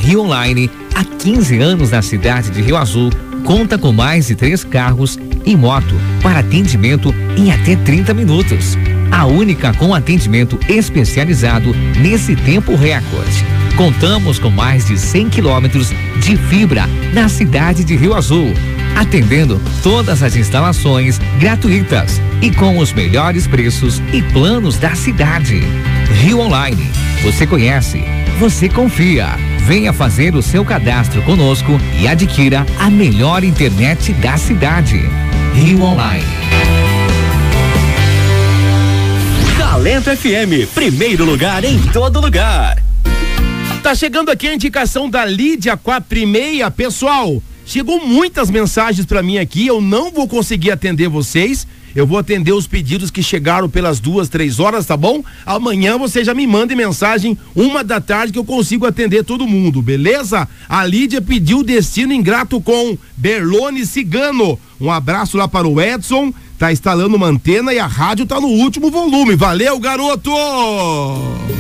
Rio Online, há 15 anos na cidade de Rio Azul, conta com mais de 3 carros e moto para atendimento em até 30 minutos. A única com atendimento especializado nesse tempo recorde. Contamos com mais de 100 quilômetros de fibra na cidade de Rio Azul, atendendo todas as instalações gratuitas e com os melhores preços e planos da cidade. Rio Online, você conhece, você confia. Venha fazer o seu cadastro conosco e adquira a melhor internet da cidade. Rio Online. Talento FM, primeiro lugar em todo lugar. Tá chegando aqui a indicação da Lídia Quatro e Meia. Pessoal, chegou muitas mensagens pra mim aqui, eu não vou conseguir atender vocês. Eu vou atender os pedidos que chegaram pelas 2, 3 horas, tá bom? Amanhã você já me manda mensagem 1 da tarde que eu consigo atender todo mundo, beleza? A Lídia pediu Destino Ingrato com Berlone Cigano. Um abraço lá para o Edson, tá instalando uma antena e a rádio tá no último volume. Valeu, garoto!